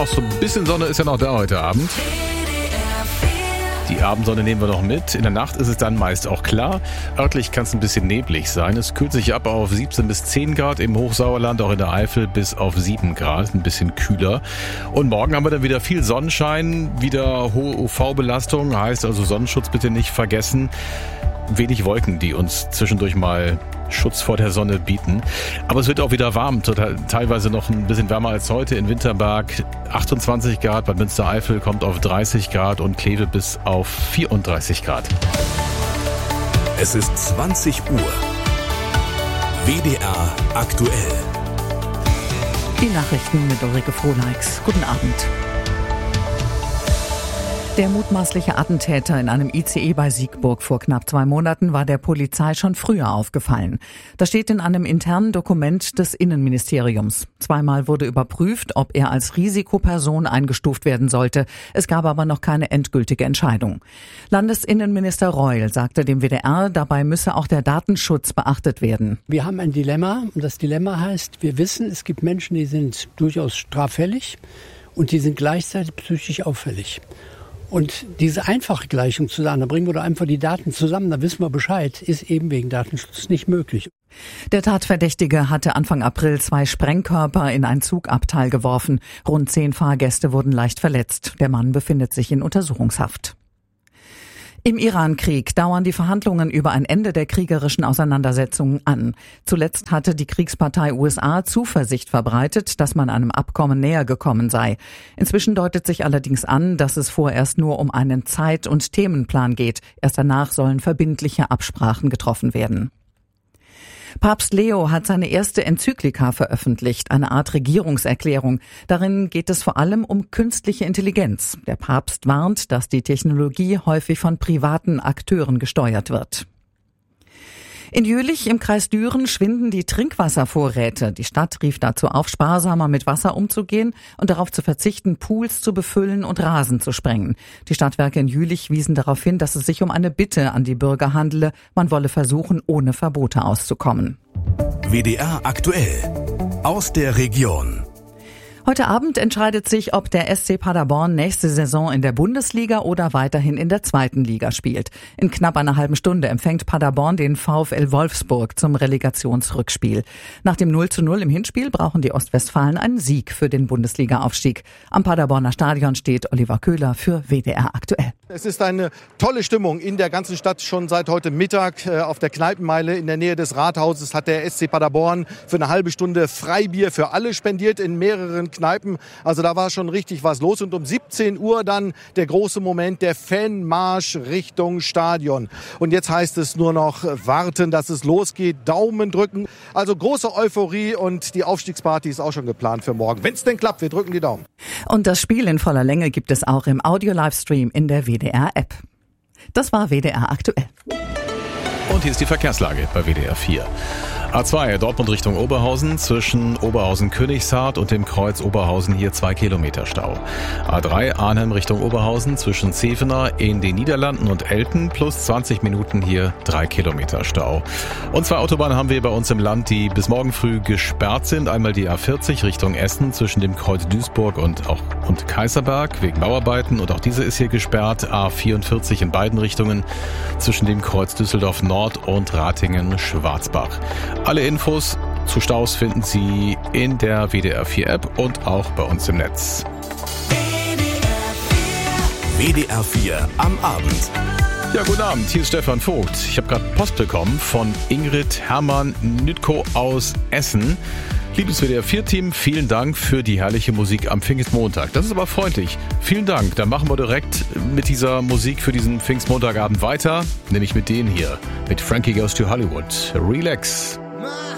Auch so ein bisschen Sonne ist ja noch da heute Abend. Die Abendsonne nehmen wir noch mit. In der Nacht ist es dann meist auch klar. Örtlich kann es ein bisschen neblig sein. Es kühlt sich ab auf 17 bis 10 Grad im Hochsauerland, auch in der Eifel bis auf 7 Grad. Ein bisschen kühler. Und morgen haben wir dann wieder viel Sonnenschein, wieder hohe UV-Belastung. Heißt also Sonnenschutz bitte nicht vergessen. Wenig Wolken, die uns zwischendurch mal Schutz vor der Sonne bieten. Aber es wird auch wieder warm, teilweise noch ein bisschen wärmer als heute. In Winterberg 28 Grad, bei Münstereifel kommt auf 30 Grad und Kleve bis auf 34 Grad. Es ist 20 Uhr. WDR aktuell. Die Nachrichten mit Ulrike Frohneix. Guten Abend. Der mutmaßliche Attentäter in einem ICE bei Siegburg vor knapp 2 Monaten war der Polizei schon früher aufgefallen. Das steht in einem internen Dokument des Innenministeriums. Zweimal wurde überprüft, ob er als Risikoperson eingestuft werden sollte. Es gab aber noch keine endgültige Entscheidung. Landesinnenminister Reul sagte dem WDR, dabei müsse auch der Datenschutz beachtet werden. Wir haben ein Dilemma und das Dilemma heißt, wir wissen, es gibt Menschen, die sind durchaus straffällig und die sind gleichzeitig psychisch auffällig. Und diese einfache Gleichung zu sagen, da bringen wir doch einfach die Daten zusammen, da wissen wir Bescheid, ist eben wegen Datenschutz nicht möglich. Der Tatverdächtige hatte Anfang April 2 Sprengkörper in ein Zugabteil geworfen. Rund 10 Fahrgäste wurden leicht verletzt. Der Mann befindet sich in Untersuchungshaft. Im Iran-Krieg dauern die Verhandlungen über ein Ende der kriegerischen Auseinandersetzungen an. Zuletzt hatte die Kriegspartei USA Zuversicht verbreitet, dass man einem Abkommen näher gekommen sei. Inzwischen deutet sich allerdings an, dass es vorerst nur um einen Zeit- und Themenplan geht. Erst danach sollen verbindliche Absprachen getroffen werden. Papst Leo hat seine erste Enzyklika veröffentlicht, eine Art Regierungserklärung. Darin geht es vor allem um künstliche Intelligenz. Der Papst warnt, dass die Technologie häufig von privaten Akteuren gesteuert wird. In Jülich im Kreis Düren schwinden die Trinkwasservorräte. Die Stadt rief dazu auf, sparsamer mit Wasser umzugehen und darauf zu verzichten, Pools zu befüllen und Rasen zu sprengen. Die Stadtwerke in Jülich wiesen darauf hin, dass es sich um eine Bitte an die Bürger handele. Man wolle versuchen, ohne Verbote auszukommen. WDR aktuell. Aus der Region. Heute Abend entscheidet sich, ob der SC Paderborn nächste Saison in der Bundesliga oder weiterhin in der 2. Liga spielt. In knapp einer halben Stunde empfängt Paderborn den VfL Wolfsburg zum Relegationsrückspiel. Nach dem 0:0 im Hinspiel brauchen die Ostwestfalen einen Sieg für den Bundesliga-Aufstieg. Am Paderborner Stadion steht Oliver Köhler für WDR aktuell. Es ist eine tolle Stimmung in der ganzen Stadt. Schon seit heute Mittag auf der Kneipenmeile in der Nähe des Rathauses hat der SC Paderborn für eine halbe Stunde Freibier für alle spendiert in mehreren Kneipen. Also da war schon richtig was los. Und um 17 Uhr dann der große Moment, der Fanmarsch Richtung Stadion. Und jetzt heißt es nur noch warten, dass es losgeht, Daumen drücken. Also große Euphorie und die Aufstiegsparty ist auch schon geplant für morgen. Wenn es denn klappt, wir drücken die Daumen. Und das Spiel in voller Länge gibt es auch im Audio-Livestream in der WDR-App. Das war WDR aktuell. Und hier ist die Verkehrslage bei WDR 4. A2 Dortmund Richtung Oberhausen, zwischen Oberhausen-Königshardt und dem Kreuz Oberhausen hier 2 Kilometer Stau. A3 Arnhem Richtung Oberhausen, zwischen Zevenaar in den Niederlanden und Elten plus 20 Minuten hier 3 Kilometer Stau. Und 2 Autobahnen haben wir bei uns im Land, die bis morgen früh gesperrt sind. Einmal die A40 Richtung Essen zwischen dem Kreuz Duisburg und Kaiserberg wegen Bauarbeiten, und auch diese ist hier gesperrt. A44 in beiden Richtungen zwischen dem Kreuz Düsseldorf Nord und Ratingen-Schwarzbach. Alle Infos zu Staus finden Sie in der WDR 4 App und auch bei uns im Netz. WDR 4 am Abend. Ja, guten Abend, hier ist Stefan Vogt. Ich habe gerade Post bekommen von Ingrid Hermann-Nütko aus Essen. Liebes WDR 4-Team, vielen Dank für die herrliche Musik am Pfingstmontag. Das ist aber freundlich. Vielen Dank. Dann machen wir direkt mit dieser Musik für diesen Pfingstmontagabend weiter. Nämlich mit denen hier. Mit Frankie Goes to Hollywood. Relax.